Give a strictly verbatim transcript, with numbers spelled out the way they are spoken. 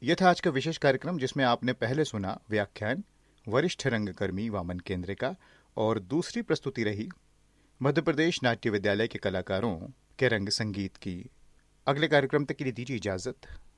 यह था आज का विशेष कार्यक्रम, जिसमें आपने पहले सुना व्याख्यान वरिष्ठ रंगकर्मी वामन केंद्रे का, और दूसरी प्रस्तुति रही मध्य प्रदेश नाट्य विद्यालय के कलाकारों के रंग संगीत की। अगले कार्यक्रम तक के लिए दीजिए इजाजत।